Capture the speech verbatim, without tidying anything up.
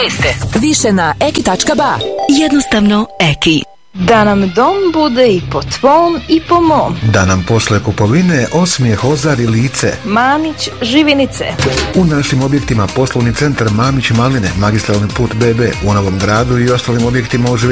Više na eki tačka ba. Jednostavno Eki. Da nam dom bude i po tvom i po mom. Da nam posle kupovine osmijeh ozari lice. Mamić živinice. U našim objektima poslovni centar Mamić Maline, magistralni put be be u Novom Gradu i ostalim objektima u